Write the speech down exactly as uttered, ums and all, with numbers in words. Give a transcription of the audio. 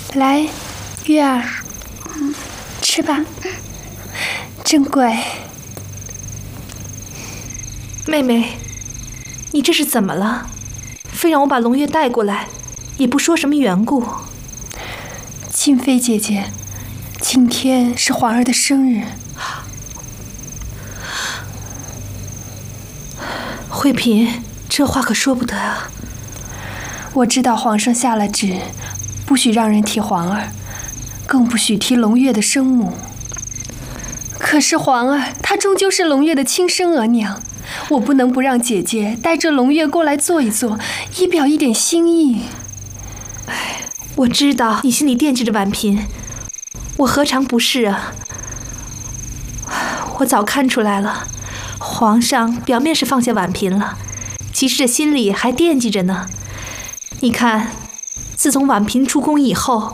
来，月儿，吃吧，真乖。 妹妹，你这是怎么了？非让我把龙月带过来，也不说什么缘故。 清妃姐姐，今天是皇儿的生日。 惠嫔，这话可说不得啊。 我知道皇上下了旨，不许让人提皇儿，更不许提龙月的生母。可是皇儿，她终究是龙月的亲生额娘，我不能不让姐姐带着龙月过来坐一坐，以表一点心意。 哎，我知道你心里惦记着婉嫔，我何尝不是啊？我早看出来了，皇上表面是放下婉嫔了，其实这心里还惦记着呢。你看，自从婉嫔出宫以后，